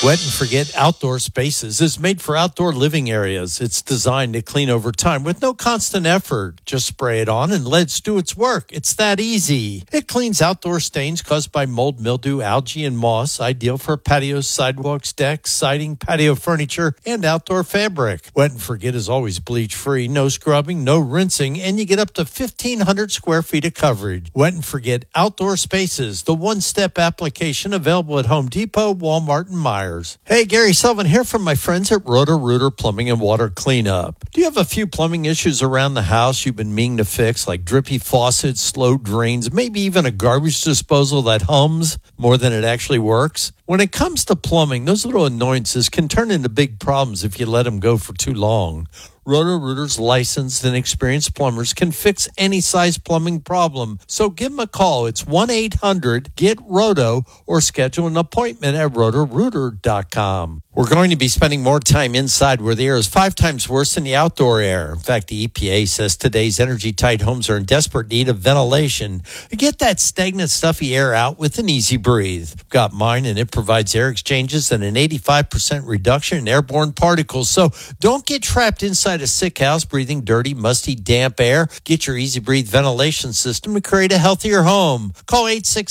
Wet and Forget Outdoor Spaces is made for outdoor living areas. It's designed to clean over time with no constant effort. Just spray it on and let it do its work. It's that easy. It cleans outdoor stains caused by mold, mildew, algae, and moss. Ideal for patios, sidewalks, decks, siding, patio furniture, and outdoor fabric. Wet and Forget is always bleach-free, no scrubbing, no rinsing, and you get up to 1,500 square feet of coverage. Wet and Forget Outdoor Spaces, the one-step application available at Home Depot, Walmart, and Meijer. Hey, Gary Sullivan here from my friends at Roto-Rooter Plumbing and Water Cleanup. Do you have a few plumbing issues around the house you've been meaning to fix, like drippy faucets, slow drains, maybe even a garbage disposal that hums more than it actually works? When it comes to plumbing, those little annoyances can turn into big problems if you let them go for too long. Roto-Rooter's licensed and experienced plumbers can fix any size plumbing problem. So give them a call. It's 1-800-GET-ROTO or schedule an appointment at rotorooter.com. We're going to be spending more time inside where the air is 5 times worse than the outdoor air. In fact, the EPA says today's energy-tight homes are in desperate need of ventilation. Get that stagnant, stuffy air out with an Easy Breathe. I've got mine, and it provides air exchanges and an 85% reduction in airborne particles. So don't get trapped inside a sick house breathing dirty, musty, damp air. Get your Easy Breathe ventilation system to create a healthier home. Call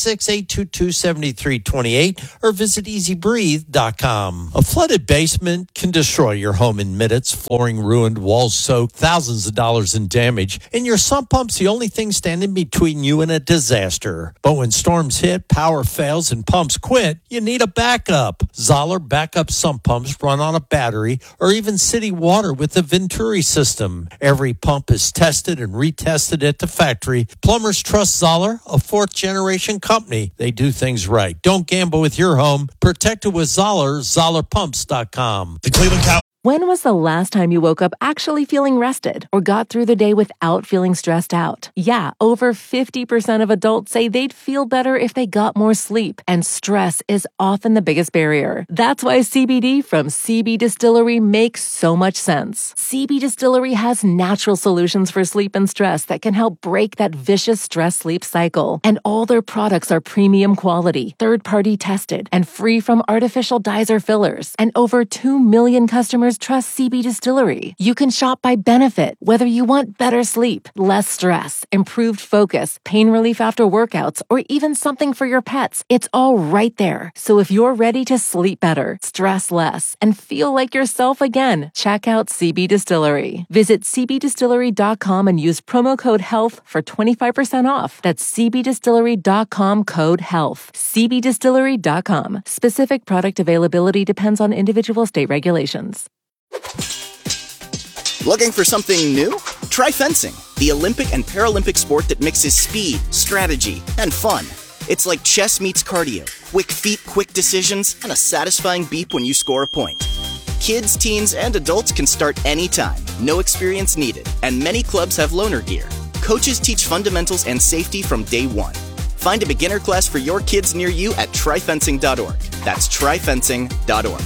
866-822-7328 or visit easybreathe.com. A flooded basement can destroy your home in minutes. Flooring ruined, walls soaked, thousands of dollars in damage, and your sump pump's the only thing standing between you and a disaster. But when storms hit, power fails, and pumps quit, you need a backup. Zoller backup sump pumps run on a battery or even city water with the Venturi system. Every pump is tested and retested at the factory. Plumbers trust Zoller, a 4th-generation company. They do things right. Don't gamble with your home. Protect it with Zoller, ZollerPumps.com. The Cleveland Cow. When was the last time you woke up actually feeling rested or got through the day without feeling stressed out? Yeah, over 50% of adults say they'd feel better if they got more sleep, and stress is often the biggest barrier. That's why CBD from CB Distillery makes so much sense. CB Distillery has natural solutions for sleep and stress that can help break that vicious stress-sleep cycle. And all their products are premium quality, third-party tested, and free from artificial dyes or fillers. And over 2 million customers trust CB Distillery. You can shop by benefit, whether you want better sleep, less stress, improved focus, pain relief after workouts, or even something for your pets. It's all right there. So if you're ready to sleep better, stress less, and feel like yourself again, check out CB Distillery. Visit cbdistillery.com and use promo code HEALTH for 25% off. That's cbdistillery.com code HEALTH. cbdistillery.com. Specific product availability depends on individual state regulations. Looking for something new? Try fencing, the Olympic and Paralympic sport that mixes speed, strategy, and fun. It's like chess meets cardio, quick feet, quick decisions, and a satisfying beep when you score a point. Kids, teens, and adults can start anytime, no experience needed, and many clubs have loaner gear. Coaches teach fundamentals and safety from day one. Find a beginner class for your kids near you at tryfencing.org. That's tryfencing.org.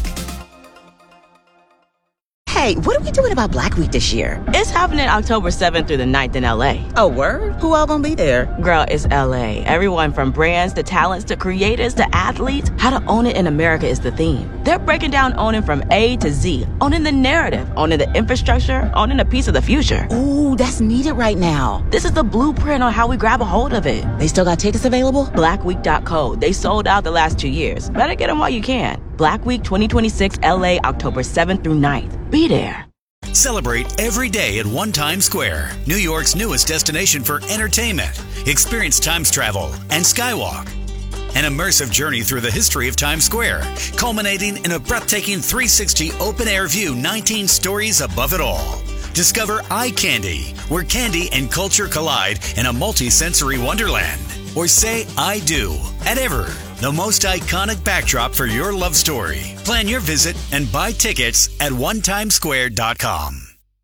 Hey, what are we doing about Black Week this year? It's happening October 7th through the 9th in LA. Oh, word? Who all gonna be there? Girl, it's LA. Everyone from brands to talents to creators to athletes. How to own it in America is the theme. They're breaking down owning from A to Z. Owning the narrative, owning the infrastructure, owning a piece of the future. Ooh, that's needed right now. This is the blueprint on how we grab a hold of it. They still got tickets available? Blackweek.co. They sold out the last 2 years. Better get them while you can. Black Week 2026 LA, October 7th through 9th. Be there. Celebrate every day at One Times Square, New York's newest destination for entertainment. Experience Times travel and Skywalk. An immersive journey through the history of Times Square, culminating in a breathtaking 360 open-air view 19 stories above it all. Discover Eye Candy, where candy and culture collide in a multi-sensory wonderland. Or say I do at Ever, the most iconic backdrop for your love story. Plan your visit and buy tickets at onetimesquare.com.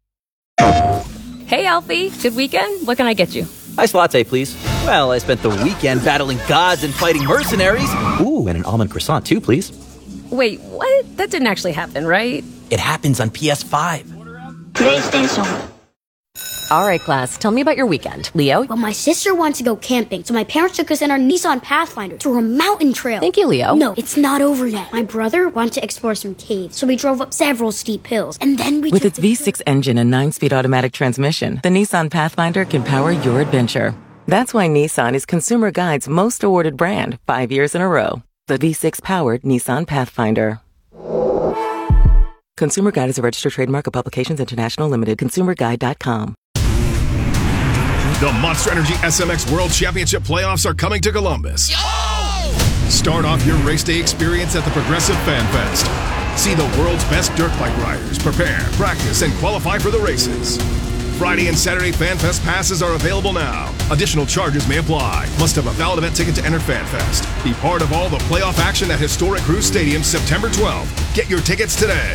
Hey, Alfie. Good weekend? What can I get you? Iced latte, please. Well, I spent the weekend battling gods and fighting mercenaries. Ooh, and an almond croissant, too, please. Wait, what? That didn't actually happen, right? It happens on PS5. PlayStation. All right, class, tell me about your weekend. Leo? Well, my sister wants to go camping, so my parents took us in our Nissan Pathfinder through a mountain trail. Thank you, Leo. No, it's not over yet. My brother wanted to explore some caves, so we drove up several steep hills, and then we With its V6 engine and 9-speed automatic transmission, the Nissan Pathfinder can power your adventure. That's why Nissan is Consumer Guide's most awarded brand 5 years in a row. The V6-powered Nissan Pathfinder. Consumer Guide is a registered trademark of Publications International Limited. ConsumerGuide.com. The Monster Energy SMX World Championship playoffs are coming to Columbus. Start off your race day experience at the Progressive Fan Fest. See the world's best dirt bike riders prepare, practice, and qualify for the races. Friday and Saturday Fan Fest passes are available now. Additional charges may apply. Must have a valid event ticket to enter Fan Fest. Be part of all the playoff action at historic Cruise Stadium September 12th. Get your tickets today.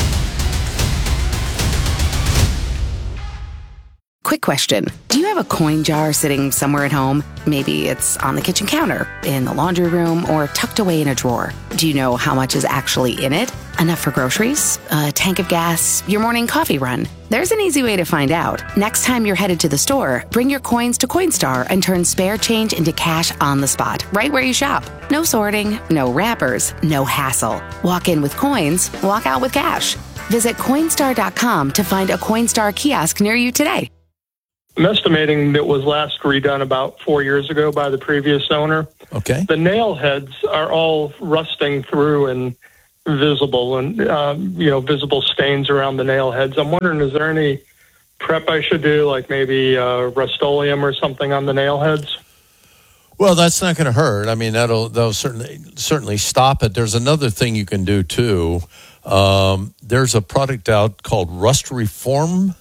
Quick question. Do you have a coin jar sitting somewhere at home? Maybe it's on the kitchen counter, in the laundry room, or tucked away in a drawer. Do you know how much is actually in it? Enough for groceries? A tank of gas? Your morning coffee run? There's an easy way to find out. Next time you're headed to the store, bring your coins to Coinstar and turn spare change into cash on the spot, right where you shop. No sorting, no wrappers, no hassle. Walk in with coins, walk out with cash. Visit Coinstar.com to find a Coinstar kiosk near you today. I'm estimating that was last redone about 4 years ago by the previous owner. Okay. The nail heads are all rusting through and visible, and visible stains around the nail heads. I'm wondering, is there any prep I should do, like maybe Rust-Oleum or something on the nail heads? Well, that's not going to hurt. I mean, that'll certainly stop it. There's another thing you can do too. There's a product out called Rust Reformer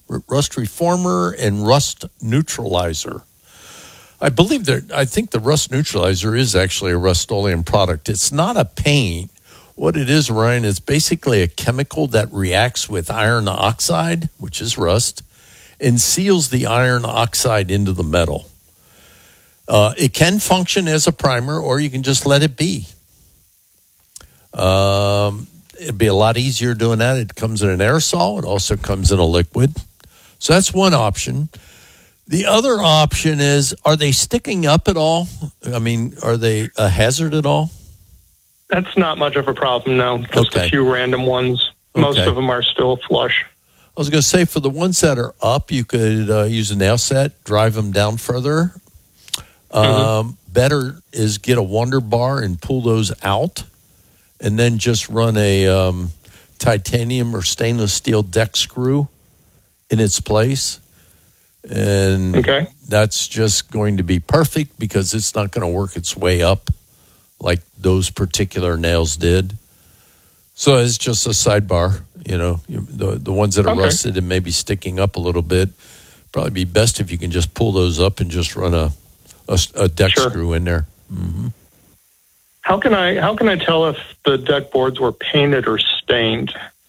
and Rust Neutralizer. I think the Rust Neutralizer is actually a Rust-Oleum product. It's not a paint. What it is, Ryan, is basically a chemical that reacts with iron oxide, which is rust, and seals the iron oxide into the metal. It can function as a primer, or you can just let it be. It'd be a lot easier doing that. It comes in an aerosol. It also comes in a liquid. So that's one option. The other option is, are they sticking up at all? I mean, are they a hazard at all? That's not much of a problem, no. Just a few random ones. Most of them are still flush. I was going to say, for the ones that are up, you could use a nail set, drive them down further. Better is get a Wonder Bar and pull those out, and then just run a titanium or stainless steel deck screw in its place. And that's just going to be perfect, because it's not going to work its way up like those particular nails did. So it's just a sidebar, the ones that are rusted and maybe sticking up a little bit. Probably be best if you can just pull those up and just run a deck screw in there. Mm-hmm. How can I tell if the deck boards were painted or stained?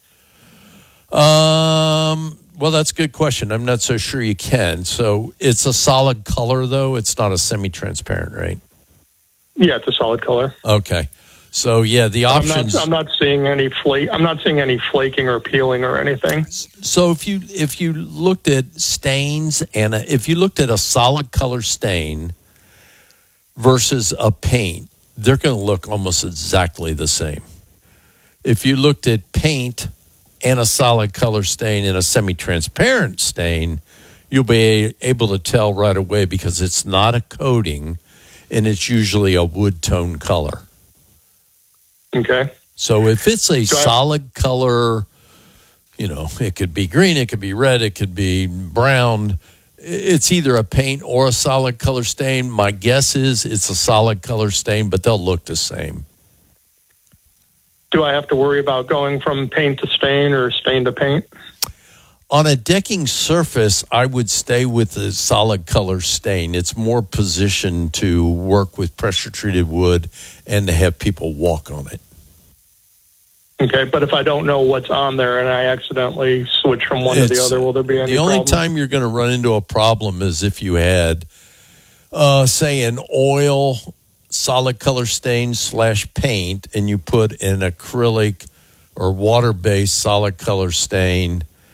Well, that's a good question. I'm not so sure you can. So it's a solid color, though. It's not a semi-transparent, right? Yeah, it's a solid color. Okay. So yeah, the options. I'm not seeing any I'm not seeing any flaking or peeling or anything. So if you looked at stains, and if you looked at a solid color stain versus a paint, they're going to look almost exactly the same. If you looked at paint and a solid color stain and a semi-transparent stain, you'll be able to tell right away, because it's not a coating, and it's usually a wood tone color. Okay. So if it's a solid color, it could be green, it could be red, it could be brown. It's either a paint or a solid color stain. My guess is it's a solid color stain, but they'll look the same. Do I have to worry about going from paint to stain or stain to paint? On a decking surface, I would stay with the solid color stain. It's more positioned to work with pressure-treated wood and to have people walk on it. Okay, but if I don't know what's on there and I accidentally switch from one to the other, will there be any problem? The only time you're going to run into a problem is if you had, say, an oil solid color stain / paint, and you put an acrylic or water-based solid color stain.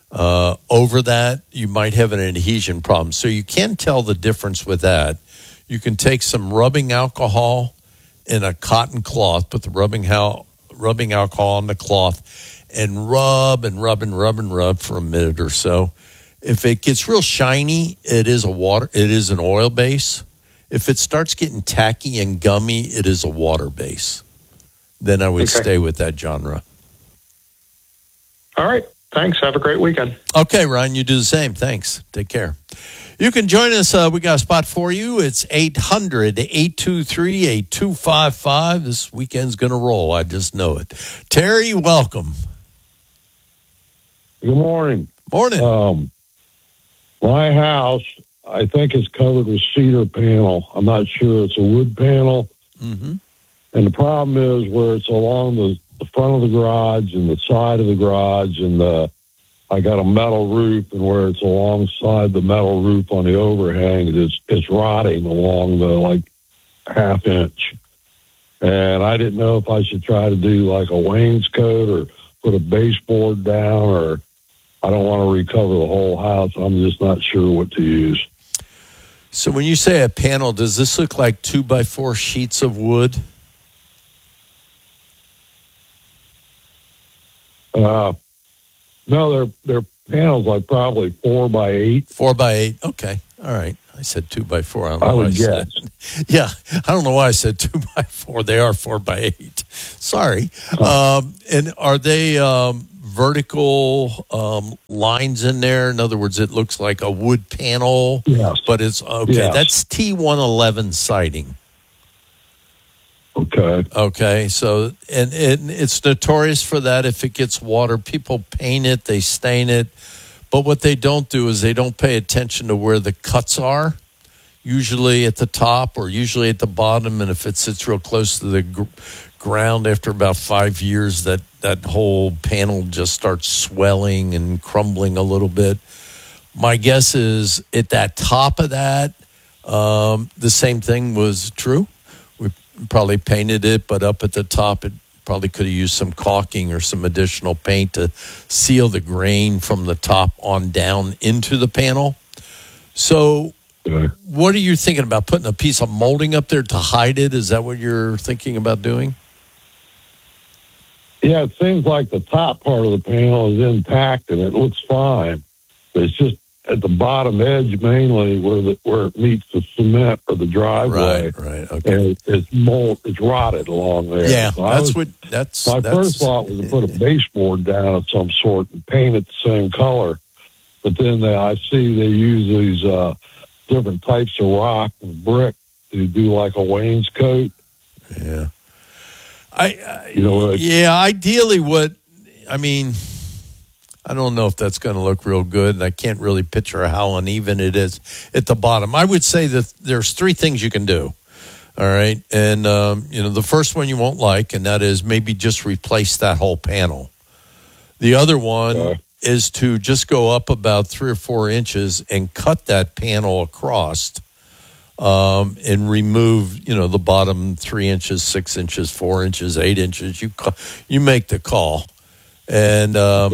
over that, you might have an adhesion problem. So you can tell the difference with that. You can take some rubbing alcohol in a cotton cloth, put the rubbing alcohol on the cloth, and rub and rub and rub and rub for a minute or so. If it gets real shiny, it is an oil base. If it starts getting tacky and gummy, it is a water base. Then I would stay with that genre. All right. Thanks. Have a great weekend. Okay, Ryan, you do the same. Thanks. Take care. You can join us. We got a spot for you. It's 800-823-8255. This weekend's going to roll. I just know it. Terry, welcome. Good morning. Morning. My house, I think, is covered with cedar panel. I'm not sure. It's a wood panel. Mm-hmm. And the problem is where it's along the front of the garage and the side of the garage, and I got a metal roof, and where it's alongside the metal roof on the overhang, it's rotting along the half inch. And I didn't know if I should try to do like a wainscot or put a baseboard down, or I don't want to recover the whole house. I'm just not sure what to use. So when you say a panel, does this look like 2x4 sheets of wood? No, they're panels like probably 4x8. 4x8. Okay. All right. I said 2x4. I don't know I why would guess. Yeah. I don't know why I said 2x4. They are 4x8. Sorry. And are they vertical lines in there? In other words, it looks like a wood panel. Yes. But it's okay. Yes. That's T111 siding. Okay. So, and it's notorious for that. If it gets water, people paint it, they stain it. But what they don't do is they don't pay attention to where the cuts are, usually at the top or usually at the bottom. And if it sits real close to the ground after about 5 years, that whole panel just starts swelling and crumbling a little bit. My guess is at that top of that, the same thing was true. Probably painted it, but up at the top, it probably could have used some caulking or some additional paint to seal the grain from the top on down into the panel. So what are you thinking about? Putting a piece of molding up there to hide it? Is that what you're thinking about doing? Yeah, it seems like the top part of the panel is intact and it looks fine. But it's just at the bottom edge mainly where it meets the cement or the driveway. Right. Okay. And it's rotted along there. Yeah, so my first thought was to put a baseboard down of some sort and paint it the same color. But then I see they use these different types of rock and brick to do like a wainscot. Yeah. Ideally I don't know if that's going to look real good, and I can't really picture how uneven it is at the bottom. I would say that there's three things you can do, all right? And, the first one you won't like, and that is maybe just replace that whole panel. The other one is to just go up about 3 or 4 inches and cut that panel across and remove, the bottom 3 inches, 6 inches, 4 inches, 8 inches. You make the call. And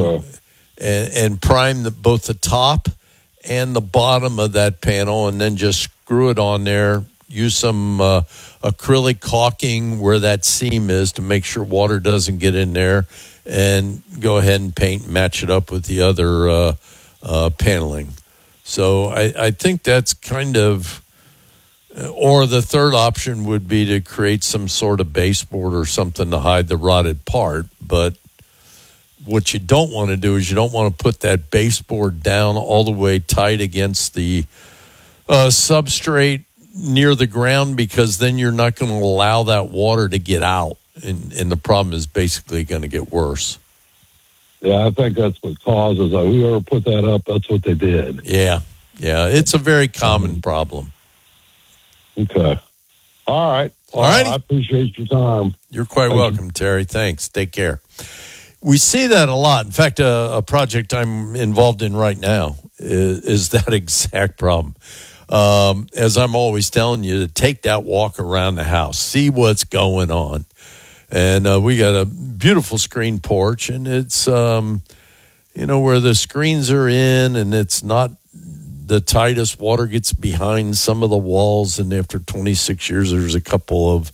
prime both the top and the bottom of that panel, and then just screw it on there. Use some acrylic caulking where that seam is to make sure water doesn't get in there, and go ahead and paint and match it up with the other paneling. So I think that's kind of, or the third option would be to create some sort of baseboard or something to hide the rotted part, but what you don't want to do is you don't want to put that baseboard down all the way tight against the substrate near the ground, because then you're not going to allow that water to get out, and the problem is basically going to get worse. Yeah, I think that's what causes it. Whoever put that up, that's what they did. Yeah, it's a very common problem. Okay. All right. I appreciate your time. You're quite welcome, Terry. Thanks. Take care. We see that a lot. In fact, a project I'm involved in right now is that exact problem. As I'm always telling you, to take that walk around the house, see what's going on. And we got a beautiful screen porch, and it's, where the screens are in and it's not the tightest. Water gets behind some of the walls, and after 26 years, there's a couple of,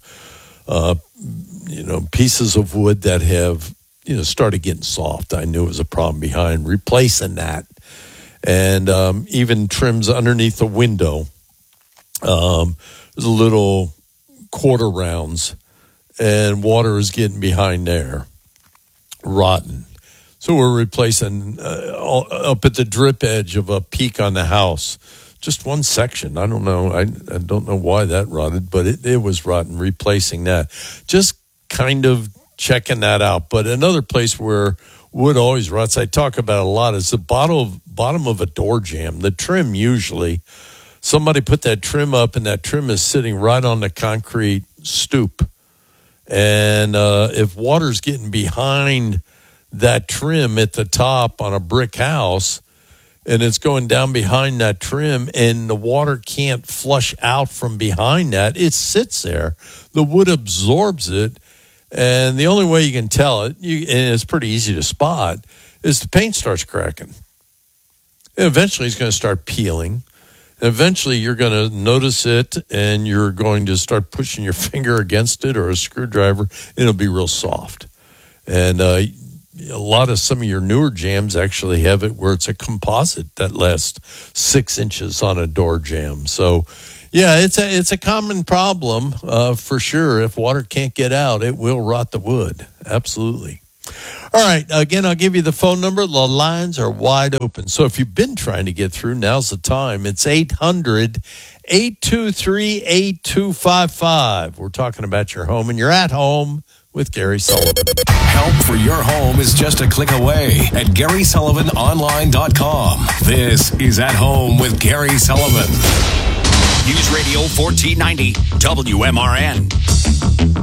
pieces of wood that have, started getting soft. I knew it was a problem behind. Replacing that. And even trims underneath the window. There's a little quarter rounds, and water is getting behind there, rotten. So we're replacing up at the drip edge of a peak on the house, just one section. I don't know. I don't know why that rotted, but it was rotten. Replacing that, just kind of checking that out. But another place where wood always rots, I talk about a lot, is the bottom of a door jamb. The trim usually. Somebody put that trim up, and that trim is sitting right on the concrete stoop. And if water's getting behind that trim at the top on a brick house, and it's going down behind that trim, and the water can't flush out from behind that, it sits there. The wood absorbs it, and the only way you can tell it, and it's pretty easy to spot, is the paint starts cracking. And eventually it's going to start peeling. Eventually, you're going to notice it, and you're going to start pushing your finger against it or a screwdriver, and it'll be real soft. And some of your newer jams actually have it where it's a composite that lasts 6 inches on a door jamb. So, yeah, it's a common problem for sure. If water can't get out, it will rot the wood. Absolutely. All right. Again, I'll give you the phone number. The lines are wide open. So if you've been trying to get through, now's the time. It's 800-823-8255. We're talking about your home, and you're at home with Gary Sullivan. Help for your home is just a click away at GarySullivanOnline.com. This is At Home with Gary Sullivan. News Radio 1490 WMRN.